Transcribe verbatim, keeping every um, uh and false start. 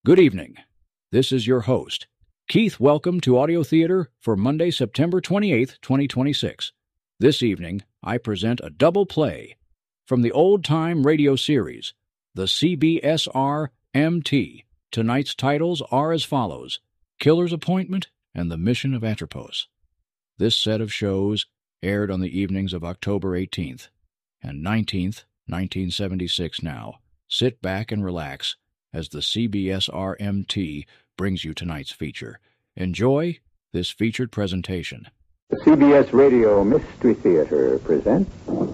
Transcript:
Good evening. This is your host, Keith. Welcome to Audio Theater for Monday, September twenty-eighth, twenty twenty-six. This evening, I present a double play from the old-time radio series, the C B S R M T. Tonight's titles are as follows: Killer's Appointment and The Mission of Atropos. This set of shows aired on the evenings of October eighteenth and nineteenth, nineteen seventy-six now. Sit back and relax as the C B S R M T brings you tonight's feature. Enjoy this featured presentation. The C B S Radio Mystery Theater presents...